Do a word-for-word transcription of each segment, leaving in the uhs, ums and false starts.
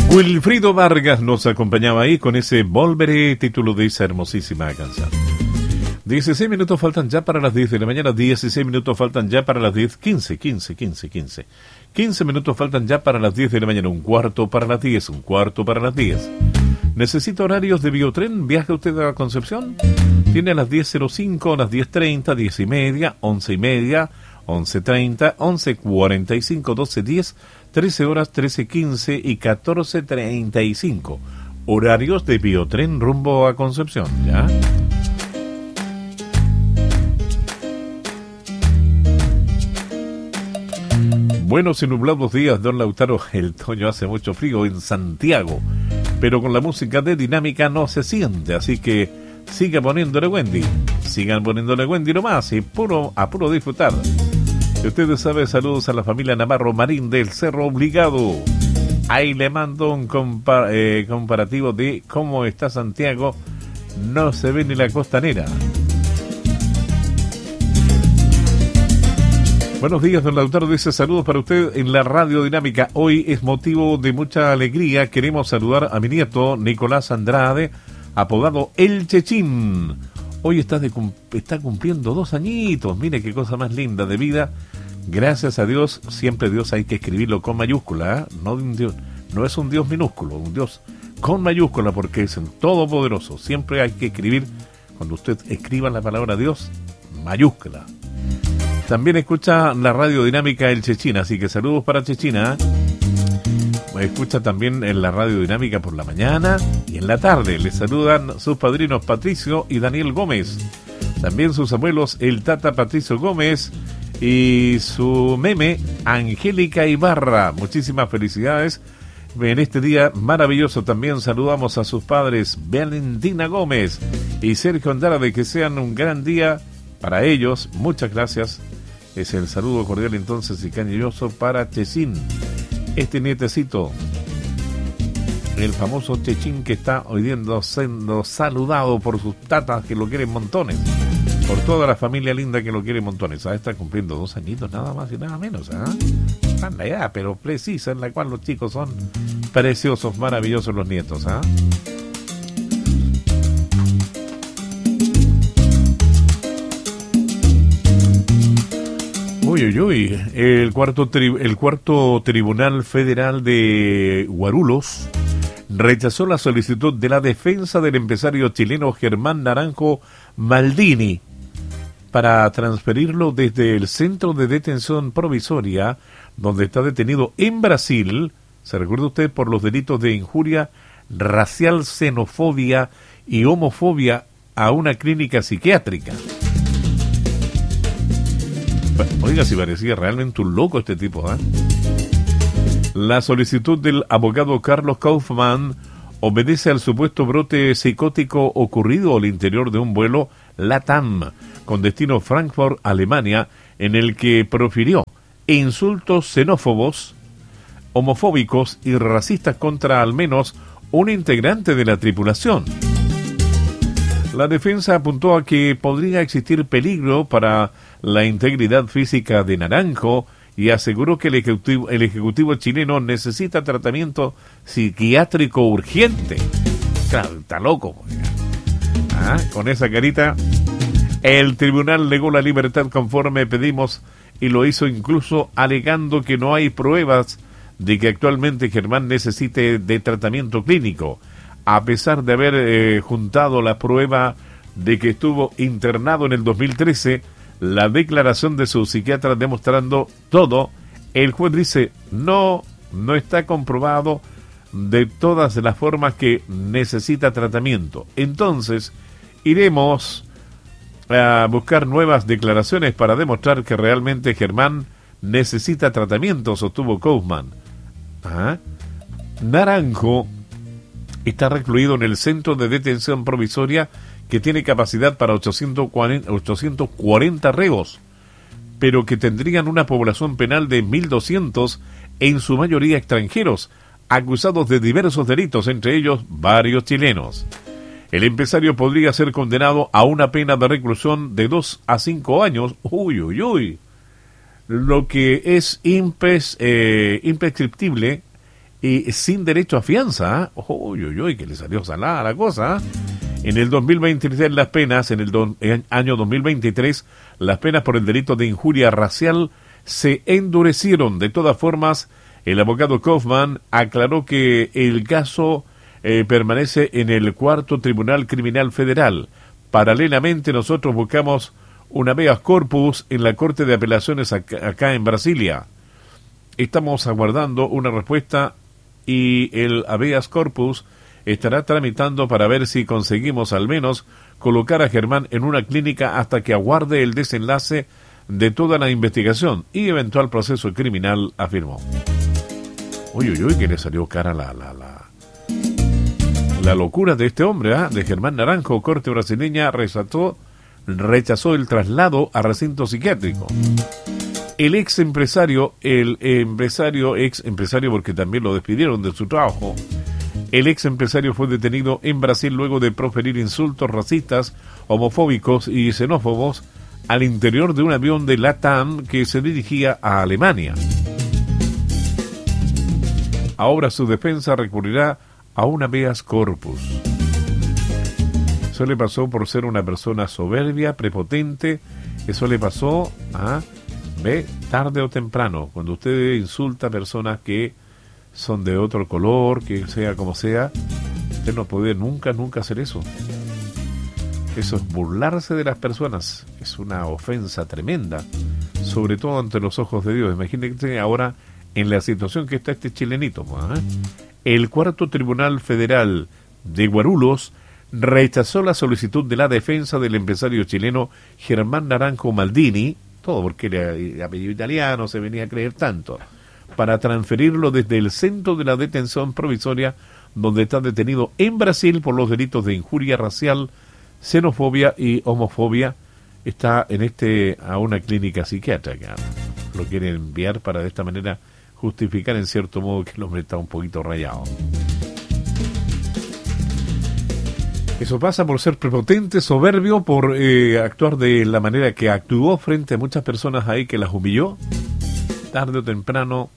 Wilfrido Vargas nos acompañaba ahí con ese Volveré, título de esa hermosísima canción. dieciséis minutos faltan ya para las diez de la mañana, dieciséis minutos faltan ya para las diez, quince, quince, quince, quince. quince minutos faltan ya para las diez de la mañana, un cuarto para las diez, un cuarto para las diez. ¿Necesita horarios de Biotren? ¿Viaja usted a Concepción? Tiene a las diez cero cinco, a las diez treinta, diez y media, once y media, once treinta, once cuarenta y cinco, doce diez, trece horas, trece quince y catorce treinta y cinco. Horarios de Biotren rumbo a Concepción, ¿ya? Buenos y nublados días, don Lautaro. El otoño hace mucho frío en Santiago, pero con la música de Dinámica no se siente, así que siga poniéndole Wendy. Sigan poniéndole Wendy nomás y puro, a puro disfrutar. Si ustedes saben, saludos a la familia Navarro Marín del Cerro Obligado. Ahí le mando un compa eh, comparativo de cómo está Santiago. No se ve ni la costanera. Buenos días, don Lautaro, dice saludos para usted en la Radio Dinámica. Hoy es motivo de mucha alegría. Queremos saludar a mi nieto Nicolás Andrade, apodado El Chechín. Hoy está, de, está cumpliendo dos añitos. Mire qué cosa más linda de vida. Gracias a Dios. Siempre Dios hay que escribirlo con mayúscula, ¿eh? No, de un Dios, no es un Dios minúsculo, un Dios con mayúscula, porque es en todopoderoso. Siempre hay que escribir, cuando usted escriba la palabra Dios, mayúscula. También escucha la Radio Dinámica El Chechín, así que saludos para Chechina. Escucha también en la Radio Dinámica por la mañana y en la tarde. Les saludan sus padrinos Patricio y Daniel Gómez. También sus abuelos, el Tata Patricio Gómez y su meme Angélica Ibarra. Muchísimas felicidades en este día maravilloso. También saludamos a sus padres Valentina Gómez y Sergio Andrade. Que sean un gran día para ellos. Muchas gracias. Es el saludo cordial entonces y cariñoso para Chechín, este nietecito, el famoso Chechín, que está hoy día siendo saludado por sus tatas que lo quieren montones, por toda la familia linda que lo quiere montones. Ah, está cumpliendo dos añitos nada más y nada menos, ¿ah? Están la edad, pero precisa, en la cual los chicos son preciosos, maravillosos los nietos, ¿ah? Uy, uy, uy. El cuarto, tri- el cuarto Tribunal Federal de Guarulhos rechazó la solicitud de la defensa del empresario chileno Germán Naranjo Maldini para transferirlo desde el centro de detención provisoria, donde está detenido en Brasil, se recuerda usted, por los delitos de injuria racial, xenofobia y homofobia, a una clínica psiquiátrica. Oiga, si parecía realmente un loco este tipo, ¿eh? La solicitud del abogado Carlos Kaufmann obedece al supuesto brote psicótico ocurrido al interior de un vuelo LATAM con destino Frankfurt, Alemania, en el que profirió insultos xenófobos, homofóbicos y racistas contra al menos un integrante de la tripulación. La defensa apuntó a que podría existir peligro para la integridad física de Naranjo y aseguró que el ejecutivo, el ejecutivo chileno necesita tratamiento psiquiátrico urgente. Claro, está loco. Ah, con esa carita, el tribunal negó la libertad conforme pedimos y lo hizo incluso alegando que no hay pruebas de que actualmente Germán necesite de tratamiento clínico, a pesar de haber eh, juntado la prueba de que estuvo internado en el dos mil trece, la declaración de su psiquiatra demostrando todo. El juez dice, no, no está comprobado de todas las formas que necesita tratamiento. Entonces, iremos a buscar nuevas declaraciones para demostrar que realmente Germán necesita tratamiento, sostuvo Kaufmann. ¿Ah? Naranjo está recluido en el centro de detención provisoria que tiene capacidad para ochocientos cuarenta reos, pero que tendrían una población penal de mil doscientos, en su mayoría extranjeros, acusados de diversos delitos, entre ellos varios chilenos. El empresario podría ser condenado a una pena de reclusión de dos a cinco años, uy, uy, uy, lo que es impres, eh, imprescriptible eh, sin derecho a fianza. Uy, uy, uy, que le salió salada la cosa. En el dos mil veintitrés las penas, en el do, en año dos mil veintitrés, las penas por el delito de injuria racial se endurecieron. De todas formas, el abogado Kaufman aclaró que el caso eh, permanece en el cuarto Tribunal Criminal Federal. Paralelamente, nosotros buscamos un habeas corpus en la Corte de Apelaciones acá, acá en Brasilia. Estamos aguardando una respuesta y el habeas corpus estará tramitando para ver si conseguimos al menos colocar a Germán en una clínica hasta que aguarde el desenlace de toda la investigación y eventual proceso criminal, afirmó. Uy, uy, uy, que le salió cara la la la la locura de este hombre, ¿eh? De Germán Naranjo. Corte brasileña rechazó, rechazó el traslado a recinto psiquiátrico. El ex empresario, el empresario, ex empresario porque también lo despidieron de su trabajo, el ex empresario fue detenido en Brasil luego de proferir insultos racistas, homofóbicos y xenófobos al interior de un avión de LATAM que se dirigía a Alemania. Ahora su defensa recurrirá a un habeas corpus. Eso le pasó por ser una persona soberbia, prepotente. Eso le pasó a, ve, tarde o temprano, cuando usted insulta a personas que son de otro color, que sea como sea, usted no puede nunca, nunca hacer eso. Eso es burlarse de las personas. Es una ofensa tremenda, sobre todo ante los ojos de Dios. Imagínense ahora en la situación que está este chilenito, ¿eh? El cuarto Tribunal Federal de Guarulhos rechazó la solicitud de la defensa del empresario chileno Germán Naranjo Maldini, todo porque era apellido italiano, se venía a creer tanto, para transferirlo desde el centro de la detención provisoria donde está detenido en Brasil por los delitos de injuria racial, xenofobia y homofobia. Está en este a una clínica psiquiátrica. Lo quieren enviar para de esta manera justificar en cierto modo que el hombre está un poquito rayado. Eso pasa por ser prepotente, soberbio, por eh, actuar de la manera que actuó frente a muchas personas ahí que las humilló. Tarde o temprano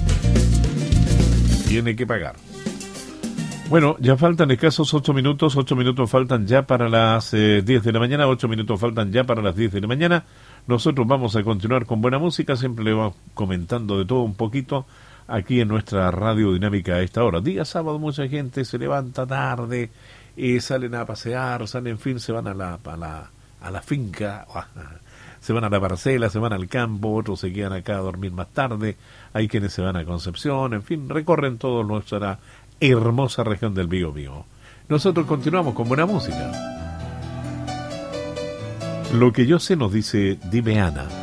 tiene que pagar. Bueno, ya faltan escasos ocho minutos, ocho minutos faltan ya para las eh, diez de la mañana, ocho minutos faltan ya para las diez de la mañana. Nosotros vamos a continuar con buena música, siempre le vamos comentando de todo un poquito aquí en nuestra radio dinámica a esta hora. Día sábado mucha gente se levanta tarde, y salen a pasear, salen, en fin, se van a la, a la, a la finca, se van a la parcela, se van al campo, otros se quedan acá a dormir más tarde, hay quienes se van a Concepción, en fin, recorren toda nuestra hermosa región del Biobío. Nosotros continuamos con buena música. Lo que yo sé nos dice Dime Ana.